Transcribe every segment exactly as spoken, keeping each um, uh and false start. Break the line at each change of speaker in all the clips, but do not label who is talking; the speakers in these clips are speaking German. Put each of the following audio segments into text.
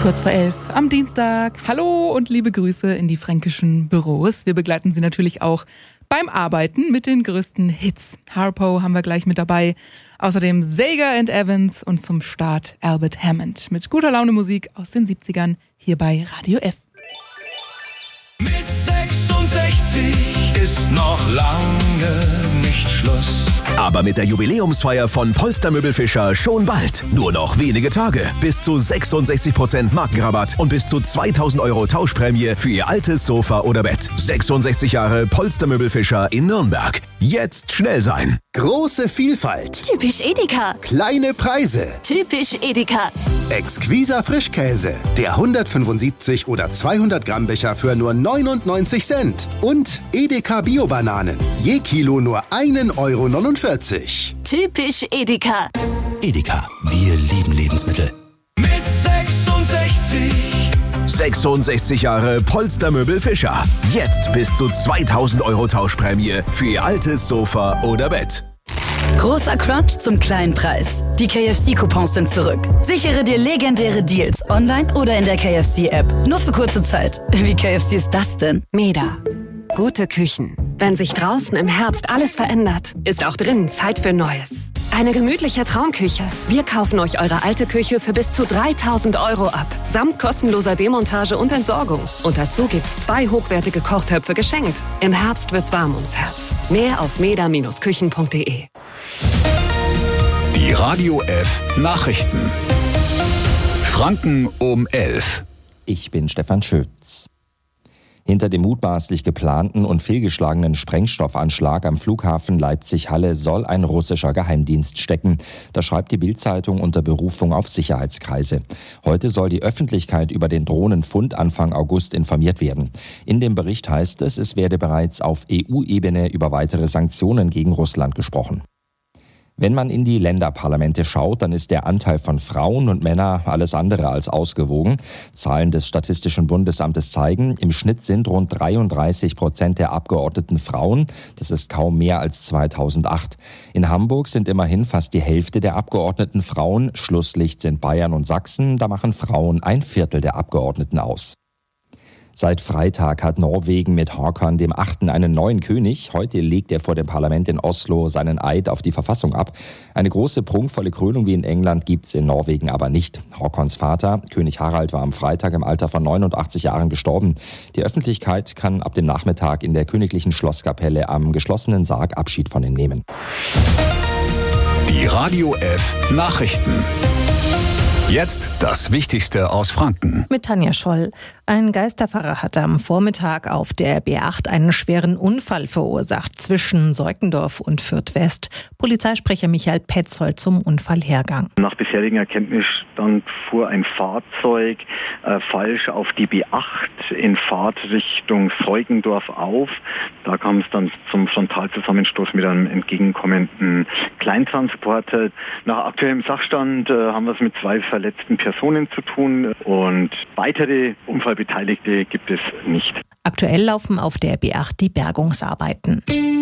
Kurz vor elf am Dienstag. Hallo und liebe Grüße in die fränkischen Büros. Wir begleiten Sie natürlich auch beim Arbeiten mit den größten Hits. Harpo haben wir gleich mit dabei. Außerdem Sager and Evans und zum Start Albert Hammond mit guter Laune Musik aus den siebzigern hier bei Radio F.
Mit sechsundsechzig ist noch lange nicht Schluss.
Aber mit der Jubiläumsfeier von Polster Möbelfischer schon bald. Nur noch wenige Tage. Bis zu sechsundsechzig Prozent Markenrabatt und bis zu zweitausend Euro Tauschprämie für Ihr altes Sofa oder Bett. sechsundsechzig Jahre Polster Möbelfischer in Nürnberg. Jetzt schnell sein.
Große Vielfalt.
Typisch Edeka.
Kleine Preise.
Typisch Edeka.
Exquiser Frischkäse. Der hundertfünfundsiebzig oder zweihundert Gramm Becher für nur neunundneunzig Cent. Und Edeka Bio-Bananen. Je Kilo nur einen Euro neunundvierzig.
Typisch Edeka.
Edeka, wir lieben Lebensmittel.
Mit sechsundsechzig.
sechsundsechzig Jahre Polster Möbelfischer. Jetzt bis zu zweitausend Euro Tauschprämie für Ihr altes Sofa oder Bett.
Großer Crunch zum kleinen Preis. Die K F C-Coupons sind zurück. Sichere dir legendäre Deals online oder in der K F C-App. Nur für kurze Zeit. Wie K F C ist das denn?
Meda. Gute Küchen. Wenn sich draußen im Herbst alles verändert, ist auch drinnen Zeit für Neues. Eine gemütliche Traumküche. Wir kaufen euch eure alte Küche für bis zu dreitausend Euro ab. Samt kostenloser Demontage und Entsorgung. Und dazu gibt's zwei hochwertige Kochtöpfe geschenkt. Im Herbst wird's warm ums Herz. Mehr auf meda Bindestrich küchen punkt de.
Die Radio F Nachrichten. Franken um elf.
Ich bin Stefan Schütz. Hinter dem mutmaßlich geplanten und fehlgeschlagenen Sprengstoffanschlag am Flughafen Leipzig-Halle soll ein russischer Geheimdienst stecken. Das schreibt die Bild-Zeitung unter Berufung auf Sicherheitskreise. Heute soll die Öffentlichkeit über den Drohnenfund Anfang August informiert werden. In dem Bericht heißt es, es werde bereits auf E U-Ebene über weitere Sanktionen gegen Russland gesprochen. Wenn man in die Länderparlamente schaut, dann ist der Anteil von Frauen und Männern alles andere als ausgewogen. Zahlen des Statistischen Bundesamtes zeigen, im Schnitt sind rund dreiunddreißig Prozent der Abgeordneten Frauen. Das ist kaum mehr als zweitausendacht. In Hamburg sind immerhin fast die Hälfte der Abgeordneten Frauen. Schlusslicht sind Bayern und Sachsen. Da machen Frauen ein Viertel der Abgeordneten aus. Seit Freitag hat Norwegen mit Håkon dem Achten einen neuen König. Heute legt er vor dem Parlament in Oslo seinen Eid auf die Verfassung ab. Eine große, prunkvolle Krönung wie in England gibt's in Norwegen aber nicht. Håkons Vater, König Harald, war am Freitag im Alter von neunundachtzig Jahren gestorben. Die Öffentlichkeit kann ab dem Nachmittag in der königlichen Schlosskapelle am geschlossenen Sarg Abschied von ihm nehmen.
Die Radio F Nachrichten. Jetzt das Wichtigste aus Franken.
Mit Tanja Scholl. Ein Geisterfahrer hatte am Vormittag auf der B acht einen schweren Unfall verursacht zwischen Seukendorf und Fürth West. Polizeisprecher Michael Petzold zum Unfallhergang.
Nach bisherigen Erkenntnisstand fuhr ein Fahrzeug äh, falsch auf die B acht in Fahrtrichtung Seukendorf auf. Da kam es dann zum Frontalzusammenstoß mit einem entgegenkommenden Kleintransporter. Nach aktuellem Sachstand äh, haben wir es mit zwei verletzten Personen zu tun und weitere Unfallbeteiligte gibt es nicht.
Aktuell laufen auf der B acht die Bergungsarbeiten.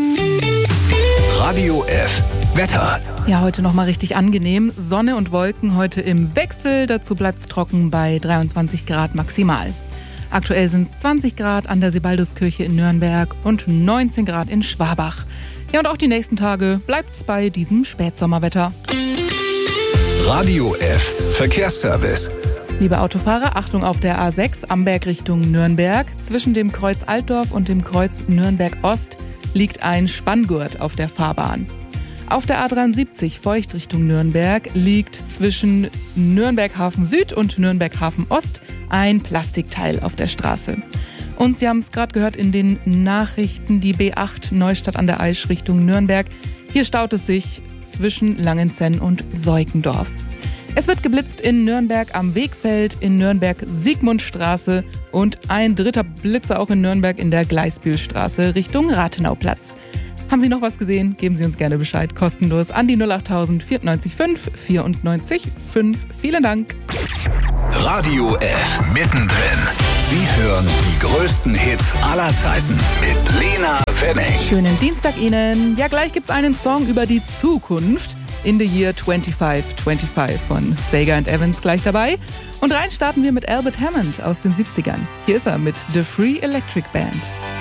Radio F Wetter.
Ja, heute nochmal richtig angenehm. Sonne und Wolken heute im Wechsel. Dazu bleibt es trocken bei dreiundzwanzig Grad maximal. Aktuell sind es zwanzig Grad an der Sebalduskirche in Nürnberg und neunzehn Grad in Schwabach. Ja, und auch die nächsten Tage bleibt es bei diesem Spätsommerwetter.
Radio F Verkehrsservice.
Liebe Autofahrer, Achtung auf der A sechs Amberg Richtung Nürnberg. Zwischen dem Kreuz Altdorf und dem Kreuz Nürnberg Ost liegt ein Spanngurt auf der Fahrbahn. Auf der A dreiundsiebzig Feucht Richtung Nürnberg liegt zwischen Nürnberg Hafen Süd und Nürnberg Hafen Ost ein Plastikteil auf der Straße. Und Sie haben es gerade gehört in den Nachrichten, die B acht Neustadt an der Aisch Richtung Nürnberg. Hier staut es sich zwischen Langenzenn und Seukendorf. Es wird geblitzt in Nürnberg am Wegfeld, in Nürnberg Siegmundstraße und ein dritter Blitzer auch in Nürnberg in der Gleisbühlstraße Richtung Rathenauplatz. Haben Sie noch was gesehen? Geben Sie uns gerne Bescheid. Kostenlos an die null acht null null vier neun fünf vier neun fünf. Vielen Dank.
Radio F mittendrin. Sie hören die größten Hits aller Zeiten mit Lena Wenning.
Schönen Dienstag Ihnen. Ja, gleich gibt's einen Song über die Zukunft. In the Year fünfundzwanzig fünfundzwanzig von Sega and Evans gleich dabei. Und rein starten wir mit Albert Hammond aus den siebzigern. Hier ist er mit The Free Electric Band.